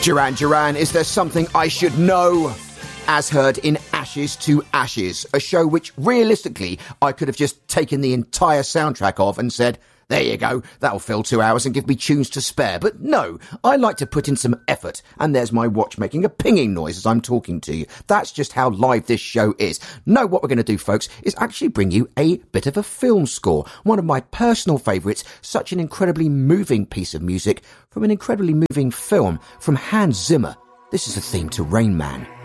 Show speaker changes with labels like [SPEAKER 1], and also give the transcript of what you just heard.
[SPEAKER 1] Duran Duran, Is There Something I Should Know? As heard in Ashes to Ashes, a show which realistically I could have just taken the entire soundtrack of and said, there you go, that'll fill 2 hours and give me tunes to spare. But no, I like to put in some effort, and there's my watch making a pinging noise as I'm talking to you. That's just how live this show is. No, what we're going to do, folks, is actually bring you a bit of a film score. One of my personal favourites, such an incredibly moving piece of music from an incredibly moving film from Hans Zimmer. This is the theme to Rain Man.